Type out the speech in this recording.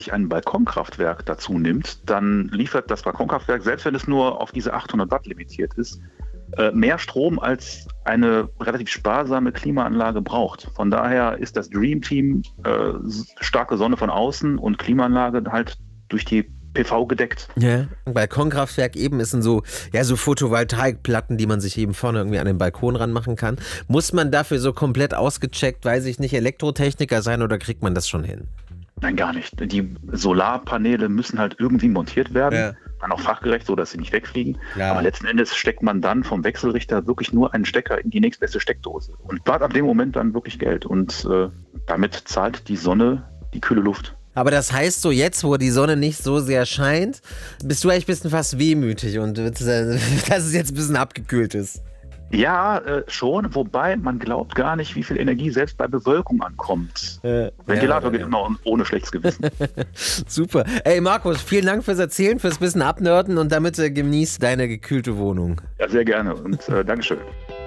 ein Balkonkraftwerk dazu nimmt, dann liefert das Balkonkraftwerk, selbst wenn es nur auf diese 800 Watt limitiert ist, mehr Strom als eine relativ sparsame Klimaanlage braucht. Von daher ist das Dream Team starke Sonne von außen und Klimaanlage halt durch die PV gedeckt. Ja, Balkonkraftwerk eben ist so Photovoltaikplatten, die man sich eben vorne irgendwie an den Balkon ranmachen kann. Muss man dafür so komplett ausgecheckt, weiß ich nicht, Elektrotechniker sein oder kriegt man das schon hin? Nein, gar nicht. Die Solarpaneele müssen halt irgendwie montiert werden. Dann auch fachgerecht, so dass sie nicht wegfliegen. Klar. Aber letzten Endes steckt man dann vom Wechselrichter wirklich nur einen Stecker in die nächstbeste Steckdose und spart ab dem Moment dann wirklich Geld. Und damit zahlt die Sonne die kühle Luft. Aber das heißt so jetzt, wo die Sonne nicht so sehr scheint, bist du eigentlich ein bisschen fast wehmütig und dass es jetzt ein bisschen abgekühlt ist. Ja, schon, wobei man glaubt gar nicht, wie viel Energie selbst bei Bewölkung ankommt. Ventilator geht immer ohne schlechtes Gewissen. Super. Ey Markus, vielen Dank fürs Erzählen, fürs bisschen Abnörden und damit genieß deine gekühlte Wohnung. Ja, sehr gerne und Dankeschön.